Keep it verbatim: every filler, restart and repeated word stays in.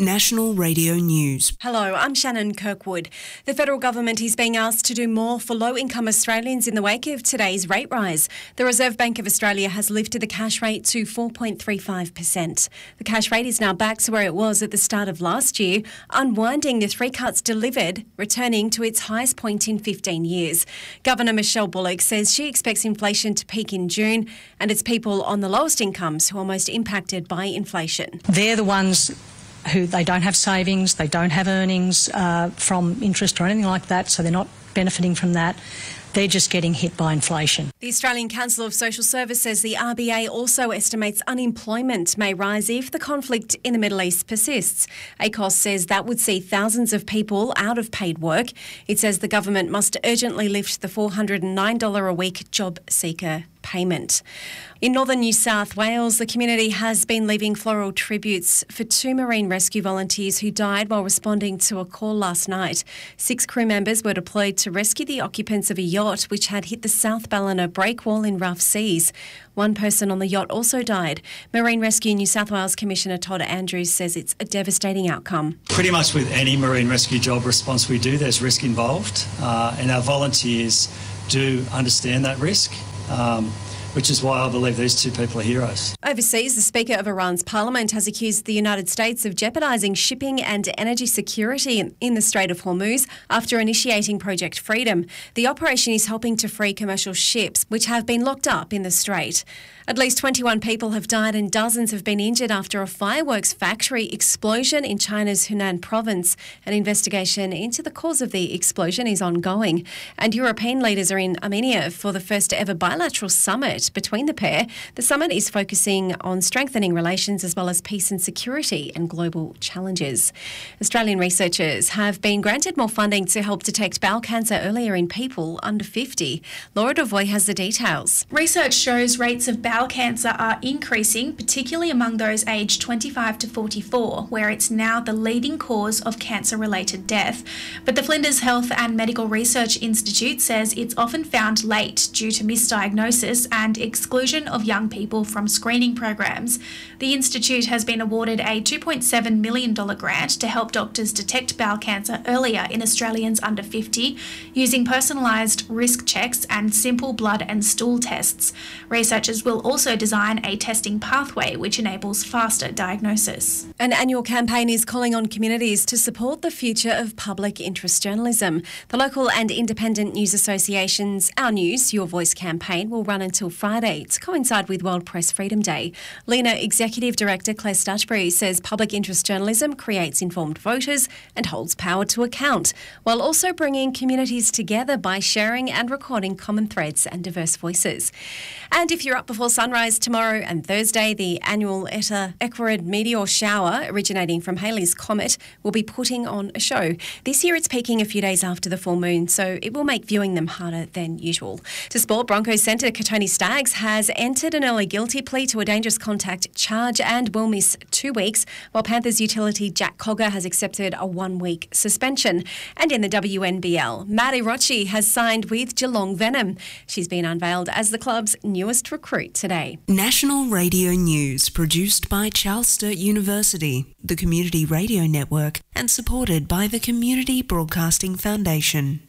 National Radio News. Hello, I'm Shannon Kirkwood. The federal government is being asked to do more for low-income Australians in the wake of today's rate rise. The Reserve Bank of Australia has lifted the cash rate to four point three five percent. The cash rate is now back to where it was at the start of last year, unwinding the three cuts delivered, returning to its highest point in fifteen years. Governor Michelle Bullock says she expects inflation to peak in June, and it's people on the lowest incomes who are most impacted by inflation. They're the ones who they don't have savings, they don't have earnings uh, from interest or anything like that, so they're not benefiting from that. They're just getting hit by inflation. The Australian Council of Social Service says the R B A also estimates unemployment may rise if the conflict in the Middle East persists. A C O S says that would see thousands of people out of paid work. It says the government must urgently lift the four hundred nine dollars a week job seeker payment. In northern New South Wales, the community has been leaving floral tributes for two marine rescue volunteers who died while responding to a call last night. Six crew members were deployed to rescue the occupants of a yacht which had hit the South Ballina breakwall in rough seas. One person on the yacht also died. Marine Rescue New South Wales Commissioner Todd Andrews says it's a devastating outcome. Pretty much with any marine rescue job response we do, there's risk involved, uh, and our volunteers do understand that risk. Um, which is why I believe these two people are heroes. Overseas, the Speaker of Iran's parliament has accused the United States of jeopardising shipping and energy security in, in the Strait of Hormuz after initiating Project Freedom. The operation is helping to free commercial ships which have been locked up in the strait. At least twenty-one people have died and dozens have been injured after a fireworks factory explosion in China's Hunan province. An investigation into the cause of the explosion is ongoing. And European leaders are in Armenia for the first ever bilateral summit between the pair. The summit is focusing on strengthening relations as well as peace and security and global challenges. Australian researchers have been granted more funding to help detect bowel cancer earlier in people under fifty. Laura Devoy has the details. Research shows rates of bowel cancer are increasing, particularly among those aged twenty-five to forty-four, where it's now the leading cause of cancer-related death. But the Flinders Health and Medical Research Institute says it's often found late due to misdiagnosis and exclusion of young people from screening programs. The institute has been awarded a two point seven million dollars grant to help doctors detect bowel cancer earlier in Australians under fifty, using personalised risk checks and simple blood and stool tests. Researchers will also design a testing pathway which enables faster diagnosis. An annual campaign is calling on communities to support the future of public interest journalism. The local and independent news association's Our News, Your Voice campaign will run until Friday to coincide with World Press Freedom Day. Lena Executive Director Claire Stutchbury says public interest journalism creates informed voters and holds power to account, while also bringing communities together by sharing and recording common threads and diverse voices. And if you're up before sunrise tomorrow and Thursday, the annual Eta Aquarid meteor shower originating from Halley's Comet will be putting on a show. This year it's peaking a few days after the full moon, so it will make viewing them harder than usual. To sport, Broncos centre Katoni Staggs has entered an early guilty plea to a dangerous contact charge and will miss two weeks, while Panthers utility Jack Cogger has accepted a one-week suspension. And in the W N B L, Maddie Rochi has signed with Geelong Venom. She's been unveiled as the club's newest recruit today. National Radio News, produced by Charles Sturt University, the Community Radio Network, and supported by the Community Broadcasting Foundation.